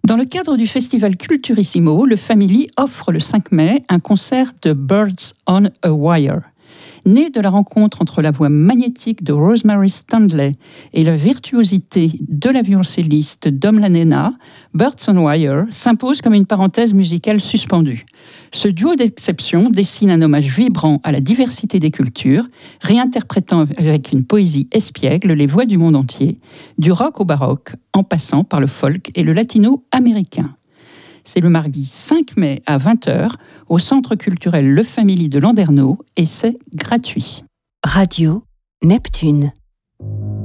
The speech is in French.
Dans le cadre du festival Culturissimo, le Family offre le 5 mai un concert de Birds on a Wire. Né de la rencontre entre la voix magnétique de Rosemary Stanley et la virtuosité de la violoncelliste Dom Lanena, Birds on Wire s'impose comme une parenthèse musicale suspendue. Ce duo d'exception dessine un hommage vibrant à la diversité des cultures, réinterprétant avec une poésie espiègle les voix du monde entier, du rock au baroque, en passant par le folk et le latino-américain. C'est le mardi 5 mai à 20h au Centre culturel Le Family de Landerneau et c'est gratuit. Radio Neptune.